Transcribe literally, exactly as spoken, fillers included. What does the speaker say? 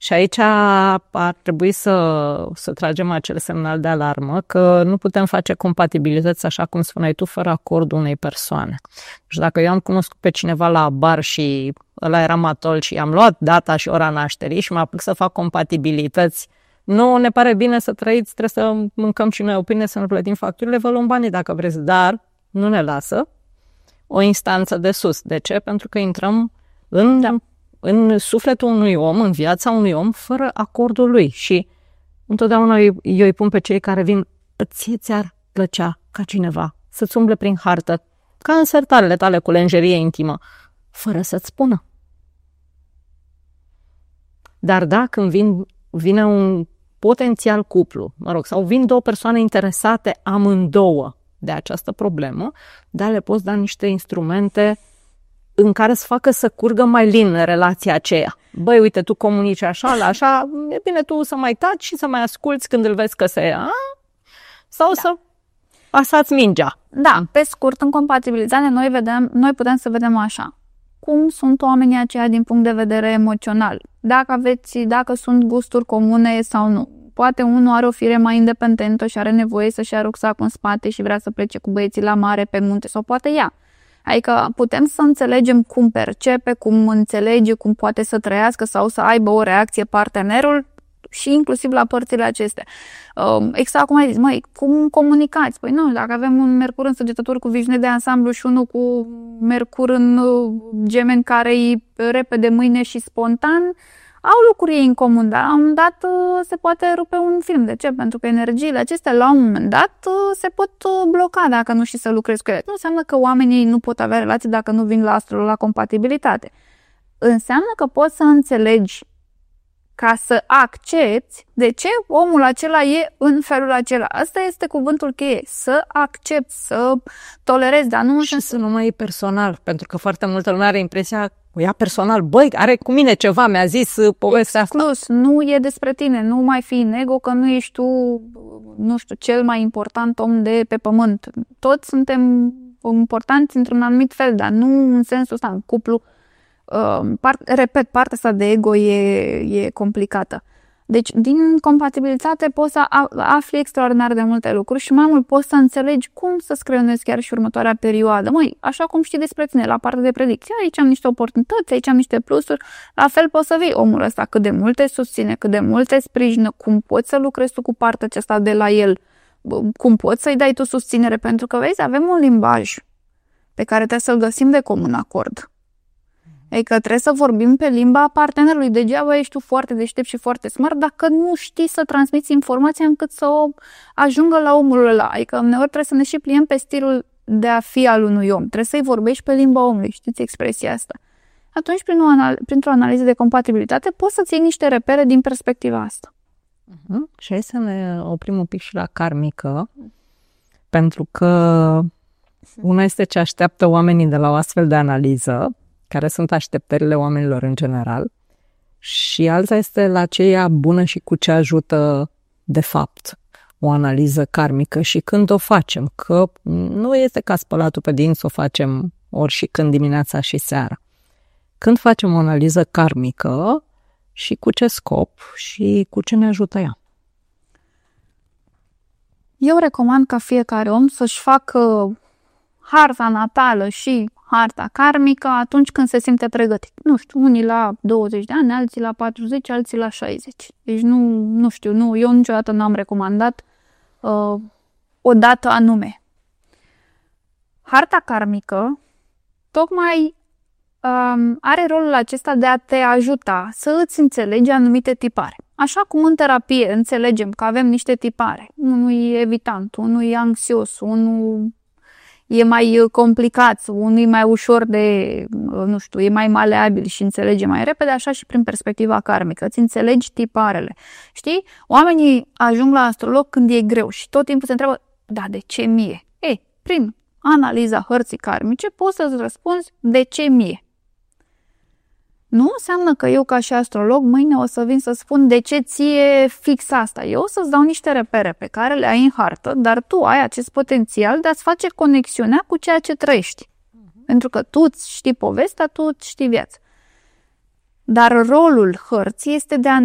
Și aici ar trebui să, să tragem acel semnal de alarmă că nu putem face compatibilități, așa cum spuneai tu, fără acordul unei persoane. Și dacă eu am cunoscut pe cineva la bar și ăla era matol și am luat data și ora nașterii și mă apuc să fac compatibilități, nu ne pare bine să trăiți, trebuie să mâncăm și noi o pâine, să ne plătim facturile, vă luăm banii dacă vreți, dar nu ne lasă o instanță de sus. De ce? Pentru că intrăm în... Da. în sufletul unui om, în viața unui om, fără acordul lui. Și întotdeauna eu, eu îi pun pe cei care vin, ție ți-ar plăcea ca cineva să-ți umble prin hartă, ca în sertarele tale cu lenjerie intimă, fără să-ți spună. Dar da, când vin, vine un potențial cuplu, mă rog, sau vin două persoane interesate amândouă de această problemă, dar le poți da niște instrumente în care să facă să curgă mai lin relația aceea. Băi, uite, tu comunici așa, la așa, e bine tu să mai taci și să mai asculți când îl vezi că se ia, sau da. Să pasați mingea. Da, pe scurt, în compatibilitate, noi, vedem, noi putem să vedem așa. Cum sunt oamenii aceia din punct de vedere emoțional? Dacă aveți, dacă sunt gusturi comune sau nu. Poate unul are o fire mai independentă și are nevoie să-și ia rucsacul în spate și vrea să plece cu băieții la mare, pe munte, sau poate ea. Adică putem să înțelegem cum percepe, cum înțelege, cum poate să trăiască sau să aibă o reacție partenerul și inclusiv la părțile acestea. Exact cum ai zis, măi, cum comunicați? Păi nu, dacă avem un Mercur în Săgetători cu viziune de ansamblu și unul cu Mercur în Gemeni care e repede, mâine și spontan, au lucruri în comun, dar la un moment dat se poate rupe un film. De ce? Pentru că energiile acestea la un moment dat se pot bloca dacă nu știi să lucrezi cu ele. Nu înseamnă că oamenii nu pot avea relații dacă nu vin la astrolog la compatibilitate. Înseamnă că poți să înțelegi ca să accepti de ce omul acela e în felul acela. Asta este cuvântul cheie. Să accepti, să tolerezi, dar nu... Și să nu mai e personal, pentru că foarte multă lume are impresia o ia personal. Băi, are cu mine ceva, mi-a zis povestea asta. Nu e despre tine, nu mai fi în ego că nu ești tu, nu știu, cel mai important om de pe pământ. Toți suntem importanți într-un anumit fel, dar nu în sensul ăsta, în cuplu. Uh, part, repet, partea asta de ego e, e complicată. Deci, din compatibilitate poți să afli extraordinar de multe lucruri și mai mult poți să înțelegi cum să-ți creionezi chiar și următoarea perioadă. Măi, așa cum știi despre tine, la partea de predicție, aici am niște oportunități, aici am niște plusuri, la fel poți să vii omul ăsta cât de mult te susține, cât de mult te sprijină, cum poți să lucrezi tu cu partea aceasta de la el, cum poți să-i dai tu susținere, pentru că, vezi, avem un limbaj pe care trebuie să-l găsim de comun acord. Adică trebuie să vorbim pe limba partenerului. Degeaba ești tu foarte deștept și foarte smart dacă nu știi să transmiți informația încât să o ajungă la omul ăla. Adică uneori trebuie să ne și pliem pe stilul de a fi al unui om. Trebuie să-i vorbești pe limba omului. Știți expresia asta? Atunci, prin o anal- printr-o analiză de compatibilitate, poți să-ți iei niște repere din perspectiva asta. Uh-huh. Și hai să ne oprim un pic și la karmică, pentru că una este ce așteaptă oamenii de la o astfel de analiză, care sunt așteptările oamenilor în general, și alta este la ce e bună și cu ce ajută de fapt o analiză karmică și când o facem, că nu este ca spălatul pe dinți, o facem ori și când dimineața și seara. Când facem o analiză karmică și cu ce scop și cu ce ne ajută ea? Eu recomand ca fiecare om să-și facă harta natală și harta karmică atunci când se simte pregătit. Nu știu, unii la douăzeci de ani, alții la patruzeci, alții la șaizeci. Deci nu, nu știu, nu, eu niciodată n-am recomandat uh, o dată anume. Harta karmică tocmai um, are rolul acesta de a te ajuta să îți înțelegi anumite tipare. Așa cum în terapie înțelegem că avem niște tipare. Unul e evitant, unul e anxios, unul e mai complicat, unul e mai ușor de, nu știu, e mai maleabil și înțelege mai repede, așa și prin perspectiva karmică. Îți înțelegi tiparele. Știi? Oamenii ajung la astrolog când e greu și tot timpul se întreabă, da, de ce mie? Ei, prin analiza hărții karmice poți să-ți răspunzi de ce mie. Nu înseamnă că eu ca și astrolog mâine o să vin să spun de ce ție fix asta. Eu o să-ți dau niște repere pe care le ai în hartă, dar tu ai acest potențial de a-ți face conexiunea cu ceea ce trăiești. Uh-huh. Pentru că tu știi povestea, tu știi viața. Dar rolul hărții este de a